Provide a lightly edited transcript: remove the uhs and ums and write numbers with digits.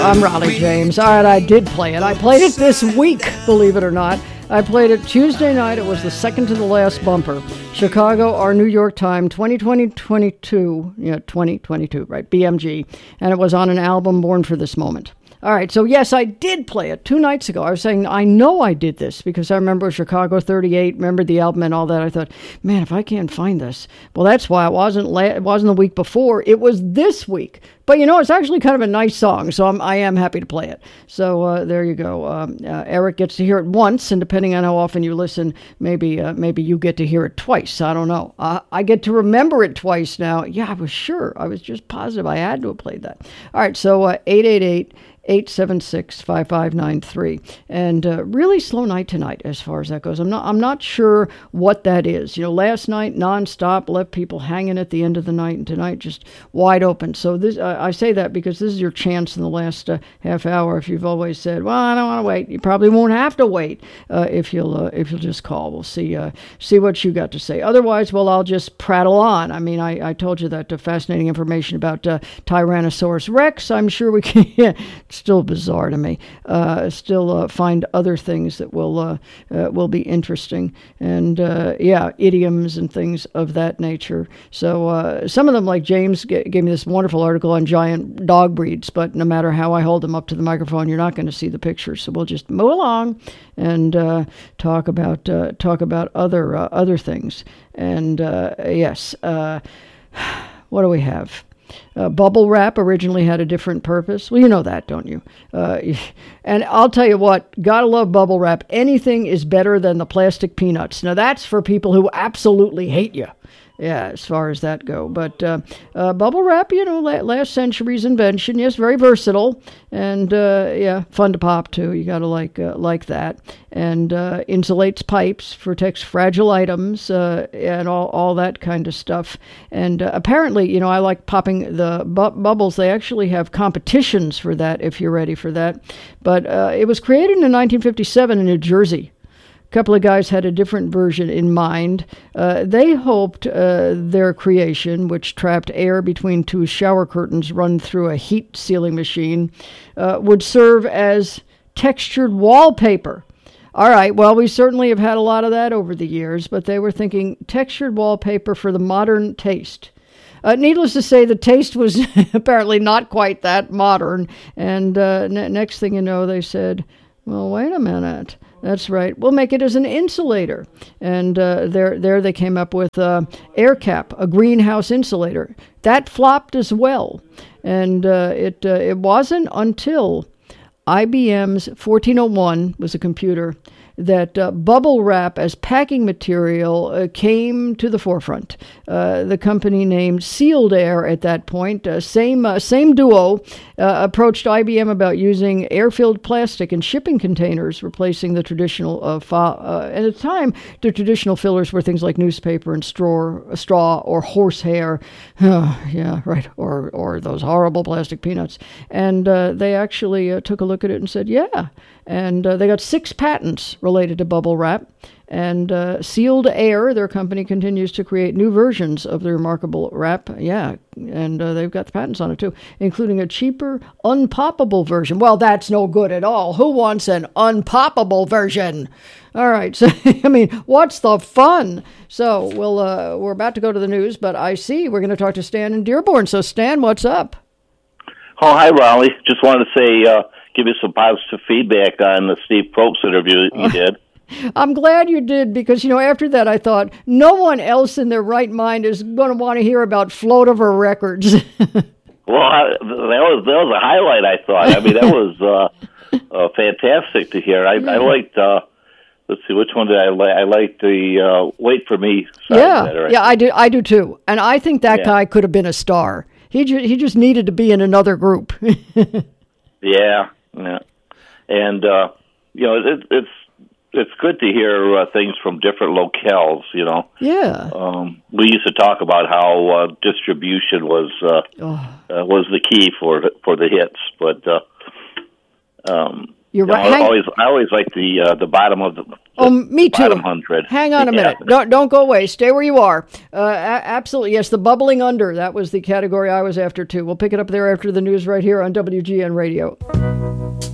I'm Raleigh James. All right, I did play it. I played it this week, believe it or not. I played it Tuesday night. It was the second to the last bumper. Chicago, our New York time, 2022. Yeah, 2022, right? BMG. And it was on an album, Born for This Moment. All right, so yes, I did play it 2 nights ago. I was saying, I know I did this because I remember Chicago 38, remember the album and all that. I thought, man, if I can't find this. Well, that's why it wasn't the week before. It was this week. But, it's actually kind of a nice song, so I am happy to play it. So there you go. Eric gets to hear it once, and depending on how often you listen, maybe you get to hear it twice. I don't know. I get to remember it twice now. Yeah, I was sure. I was just positive I had to have played that. All right, so 888-876-5593. And really slow night tonight as far as that goes. I'm not sure what that is. Last night, nonstop, left people hanging at the end of the night, and tonight just wide open. So this I say that because this is your chance in the last half hour. If you've always said, well, I don't want to wait, you probably won't have to wait if you'll just call. We'll see what you got to say. Otherwise, well, I'll just prattle on. I mean, I told you that fascinating information about Tyrannosaurus Rex. I'm sure we can... It's still bizarre to me. Still find other things that will be interesting. And, idioms and things of that nature. So some of them, like James gave me this wonderful article on giant dog breeds, but no matter how I hold them up to the microphone, you're not going to see the pictures. So we'll just move along and talk about other things. And yes, what do we have? Bubble wrap originally had a different purpose. Well, you know that, don't you? And I'll tell you what, gotta love bubble wrap. Anything is better than the plastic peanuts. Now, that's for people who absolutely hate you. Yeah, as far as that go. But bubble wrap, last century's invention. Yes, very versatile. And, fun to pop, too. You got to like that. And insulates pipes, protects fragile items, and all that kind of stuff. And apparently, I like popping the bubbles. They actually have competitions for that, if you're ready for that. But it was created in 1957 in New Jersey. A couple of guys had a different version in mind. They hoped their creation, which trapped air between 2 shower curtains run through a heat sealing machine, would serve as textured wallpaper. All right, well, we certainly have had a lot of that over the years, but they were thinking textured wallpaper for the modern taste. Needless to say, the taste was apparently not quite that modern. And next thing you know, they said, well, wait a minute. That's right. We'll make it as an insulator. And there they came up with air cap, a greenhouse insulator. That flopped as well. And it wasn't until IBM's 1401 was a computer that bubble wrap as packing material came to the forefront. The company named Sealed Air at that point, same duo, approached IBM about using air-filled plastic in shipping containers, replacing the traditional at the time, the traditional fillers were things like newspaper and straw or horsehair. Yeah, right, or those horrible plastic peanuts. And they actually took a look at it and said, yeah. And they got 6 patents related to bubble wrap. And Sealed Air, their company, continues to create new versions of the remarkable wrap. Yeah, and they've got the patents on it, too, including a cheaper, unpoppable version. Well, that's no good at all. Who wants an unpoppable version? All right, so, I mean, what's the fun? So, we're about to go to the news, but I see we're going to talk to Stan in Dearborn. So, Stan, what's up? Oh, hi, Raleigh. Just wanted to say, give you some positive feedback on the Steve Probst interview you did. I'm glad you did, because, after that I thought no one else in their right mind is going to want to hear about Floativer Records. Well, that was a highlight, I thought. I mean, that was fantastic to hear. I liked, let's see, which one did I like? I liked the Wait For Me side better. Yeah, I do too. And I think that guy could have been a star. He just needed to be in another group. Yeah. And, it's good to hear things from different locales, Yeah. We used to talk about how distribution was the key for the hits, but you're right. I always like the bottom of Oh, me too. Bottom 100. Hang on a minute. Don't go away. Stay where you are. Absolutely. Yes, the bubbling under. That was the category I was after, too. We'll pick it up there after the news right here on WGN Radio.